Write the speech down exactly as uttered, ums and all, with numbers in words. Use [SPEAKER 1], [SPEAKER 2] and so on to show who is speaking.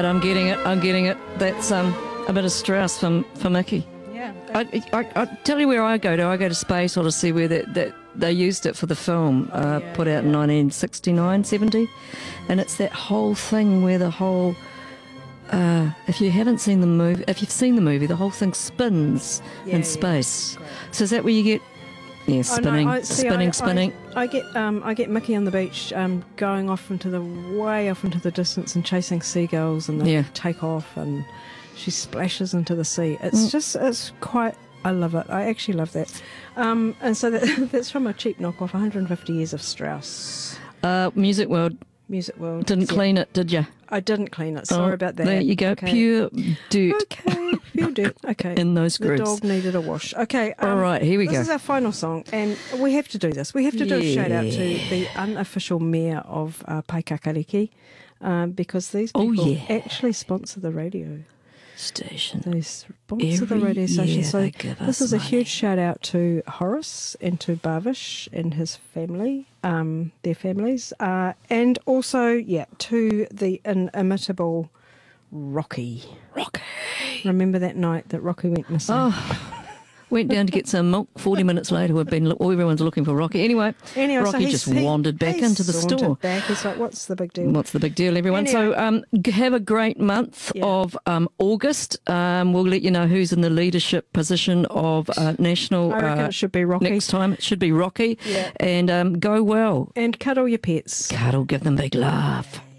[SPEAKER 1] right, I'm getting it. I'm getting it. That's um a bit of Strauss from for Mickey.
[SPEAKER 2] Yeah.
[SPEAKER 1] I, I, I tell you where I go to. I go to Space or to see where that, that they used it for the film,
[SPEAKER 2] Oh,
[SPEAKER 1] uh,
[SPEAKER 2] yeah,
[SPEAKER 1] put out in
[SPEAKER 2] yeah.
[SPEAKER 1] nineteen sixty-nine, seventy, and it's that whole thing where the whole. Uh, if you haven't seen the movie, if you've seen the movie, the whole thing spins
[SPEAKER 2] Yeah,
[SPEAKER 1] in
[SPEAKER 2] yeah.
[SPEAKER 1] space.
[SPEAKER 2] Great.
[SPEAKER 1] So is that where you get? Yeah,
[SPEAKER 2] Oh, no,
[SPEAKER 1] spinning,
[SPEAKER 2] I- see,
[SPEAKER 1] spinning,
[SPEAKER 2] I-
[SPEAKER 1] spinning.
[SPEAKER 2] I, I get um, I get Mickey on the beach, um, going off into the way off into the distance and chasing seagulls, and they
[SPEAKER 1] Yeah.
[SPEAKER 2] take off, and she splashes into the sea. It's
[SPEAKER 1] Mm.
[SPEAKER 2] just, it's quite. I love it. I actually love that. Um, and so that, that's from a cheap knockoff, one hundred fifty years of Strauss.
[SPEAKER 1] Uh, Music World
[SPEAKER 2] Music World.
[SPEAKER 1] didn't
[SPEAKER 2] Yeah.
[SPEAKER 1] clean it, did you?
[SPEAKER 2] I didn't clean it. Sorry
[SPEAKER 1] Oh,
[SPEAKER 2] about that.
[SPEAKER 1] There you go,
[SPEAKER 2] Okay.
[SPEAKER 1] pure dirt
[SPEAKER 2] Okay, pure dirt. Okay.
[SPEAKER 1] in those
[SPEAKER 2] The
[SPEAKER 1] grooves.
[SPEAKER 2] dog needed a wash. Okay.
[SPEAKER 1] All right, here we
[SPEAKER 2] this
[SPEAKER 1] go.
[SPEAKER 2] is our final song, and we have to do this. We have to do a shout out to
[SPEAKER 1] Yeah.
[SPEAKER 2] the unofficial mayor of uh, Paikakariki, um, because these
[SPEAKER 1] Oh,
[SPEAKER 2] people
[SPEAKER 1] yeah.
[SPEAKER 2] actually sponsor the radio.
[SPEAKER 1] Station.
[SPEAKER 2] They sponsor the
[SPEAKER 1] Every
[SPEAKER 2] radio station.
[SPEAKER 1] year
[SPEAKER 2] So
[SPEAKER 1] they give
[SPEAKER 2] this
[SPEAKER 1] us
[SPEAKER 2] is a
[SPEAKER 1] money.
[SPEAKER 2] huge shout out to Horace and to Barvish and his family, um, their families, uh, and also yeah to the inimitable Rocky.
[SPEAKER 1] Rocky.
[SPEAKER 2] Remember that night that Rocky went missing?
[SPEAKER 1] Oh, went down to get some milk. Forty minutes later, we've been oh, everyone's looking for Rocky. Anyway,
[SPEAKER 2] Anyway, so
[SPEAKER 1] Rocky
[SPEAKER 2] he's-
[SPEAKER 1] just
[SPEAKER 2] he-
[SPEAKER 1] wandered back
[SPEAKER 2] he
[SPEAKER 1] into the
[SPEAKER 2] sauntered
[SPEAKER 1] store.
[SPEAKER 2] Back. He's like, "What's the big deal?"
[SPEAKER 1] What's the big deal, everyone? So um, g- have a great month
[SPEAKER 2] Yeah.
[SPEAKER 1] of um, August. Um, we'll let you know who's in the leadership position of uh, national.
[SPEAKER 2] I reckon
[SPEAKER 1] uh,
[SPEAKER 2] it should be Rocky.
[SPEAKER 1] Next time it should be Rocky.
[SPEAKER 2] Yeah.
[SPEAKER 1] And um, go well.
[SPEAKER 2] And cuddle your pets.
[SPEAKER 1] Cuddle, give them big love.